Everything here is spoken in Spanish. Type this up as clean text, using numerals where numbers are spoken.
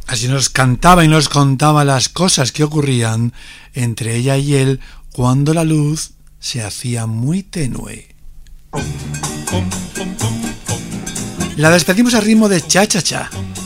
Así nos cantaba y nos contaba las cosas que ocurrían entre ella y él cuando la luz se hacía muy tenue. La despedimos al ritmo de cha cha cha.